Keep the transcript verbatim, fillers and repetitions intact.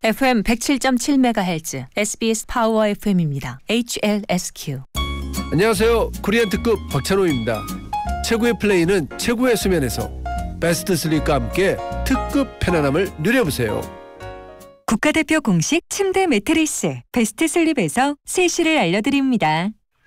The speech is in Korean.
에프엠 백칠 점 칠 메가헤르츠 에스비에스 파워 에프엠입니다. 에이치엘에스큐. 안녕하세요. 코리안 특급 박찬호입니다. 최고의 플레이는 최고의 수면에서 베스트 슬립과 함께 특급 편안함을 누려보세요. 국가대표 공식 침대 매트리스 베스트 슬립에서 세시를 알려드립니다.